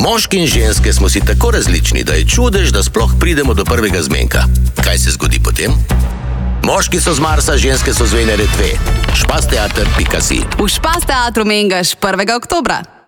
Moški in ženske smo si tako različni, da je čudež, da sploh pridemo do prvega zmenka. Kaj se zgodi potem? Moški so z Marsa, ženske so z Venere 2. Špasteater.si. V Špas teatru Mengeš 1. oktobra.